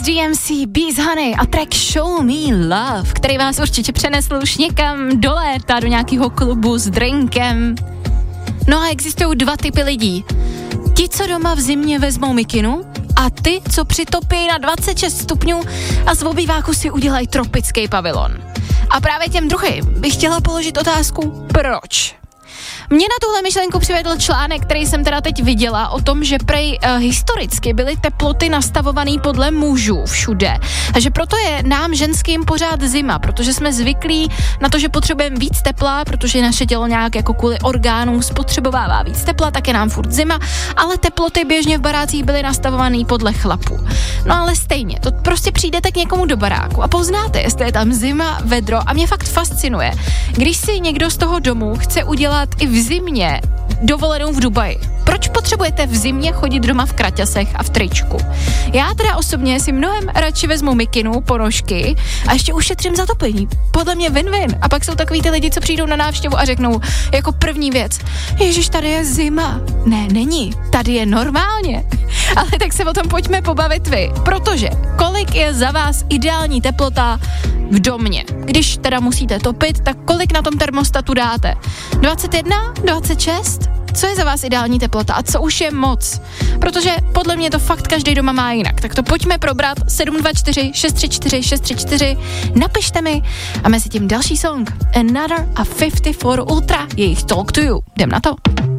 DMC, Bees Honey a track Show Me Love, který vás určitě přenesl už někam do léta, do nějakého klubu s drinkem. No a existují dva typy lidí. Ti, co doma v zimě vezmou mikinu, a ty, co přitopí na 26 stupňů a z obýváku si udělají tropický pavilon. A právě těm druhým bych chtěla položit otázku, proč? Mě na tuhle myšlenku přivedl článek, který jsem teda teď viděla, o tom, že prej historicky byly teploty nastavované podle mužů všude. A že proto je nám ženským pořád zima, protože jsme zvyklí na to, že potřebujeme víc tepla, protože naše tělo nějak jako kvůli orgánům spotřebovává víc tepla, tak je nám furt zima, ale teploty běžně v barácích byly nastavované podle chlapů. No ale stejně, to prostě přijdete k někomu do baráku a poznáte, jestli je tam zima, vedro a mě fakt fascinuje, když si někdo z toho domu chce udělat i v zimě dovolenou v Dubaji. Proč potřebujete v zimě chodit doma v kraťasech a v tričku? Já teda osobně si mnohem radši vezmu mikinu, ponožky a ještě ušetřím zatopení. Podle mě win-win. A pak jsou takový ty lidi, co přijdou na návštěvu a řeknou jako první věc: Ježiš, tady je zima. Ne, není. Tady je normálně. Ale tak se o tom pojďme pobavit vy. Protože kolik je za vás ideální teplota v domě? Když teda musíte topit, tak kolik na tom termostatu dáte? 21? 26? Co je za vás ideální teplota a co už je moc? Protože podle mě to fakt každý doma má jinak. Tak to pojďme probrat. 724 634 634. Napište mi a mezi tím další song Another a 54 Ultra, jejich Talk to You. Jdem na to.